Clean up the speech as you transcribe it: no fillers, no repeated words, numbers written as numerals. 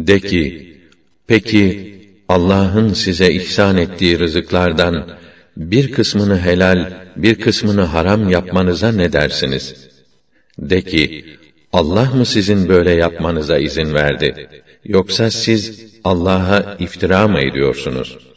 De ki, peki Allah'ın size ihsan ettiği rızıklardan bir kısmını helal, bir kısmını haram yapmanıza ne dersiniz? De ki, Allah mı sizin böyle yapmanıza izin verdi? Yoksa siz Allah'a iftira mı ediyorsunuz?